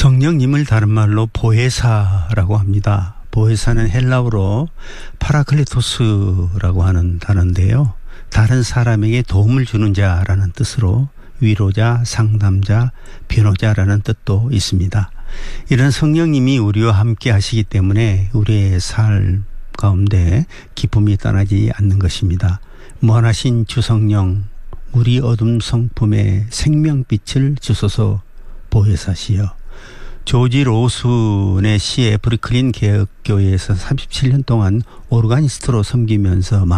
성령님을 다른 말로 보혜사라고 합니다. 보혜사는 헬라어로 파라클리토스라고 하는 단어인데요. 다른 사람에게 도움을 주는 자라는 뜻으로 위로자, 상담자, 변호자라는 뜻도 있습니다. 이런 성령님이 우리와 함께 하시기 때문에 우리의 삶 가운데 기쁨이 떠나지 않는 것입니다. 무한하신 주성령, 우리 어둠 성품에 생명빛을 주소서 보혜사시여. 조지 로슨의 시에 브루클린 개혁교회에서 37년 동안 오르가니스트로 섬기면서